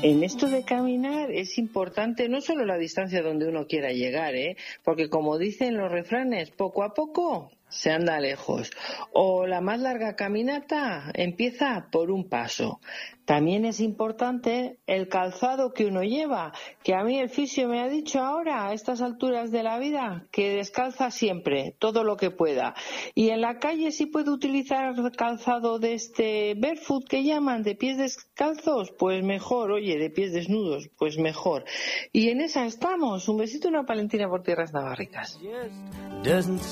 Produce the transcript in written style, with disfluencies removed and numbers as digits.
En esto de caminar es importante no solo la distancia donde uno quiera llegar, porque como dicen los refranes, poco a poco se anda lejos. O la más larga caminata empieza por un paso. También es importante el calzado que uno lleva, que a mí el fisio me ha dicho ahora, a estas alturas de la vida, que descalza siempre, todo lo que pueda. Y en la calle sí puede utilizar calzado de este barefoot que llaman, de pies descalzos, pues mejor, oye, de pies desnudos, pues mejor. Y en esa estamos. Un besito y una palentina por tierras navarricas.